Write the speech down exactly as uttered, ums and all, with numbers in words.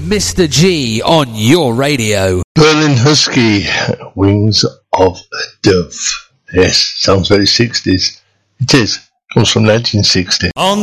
Mister G on your radio. Berlin Husky, Wings of a Dove. Yes, sounds very sixties. It is. Comes from nineteen sixty. On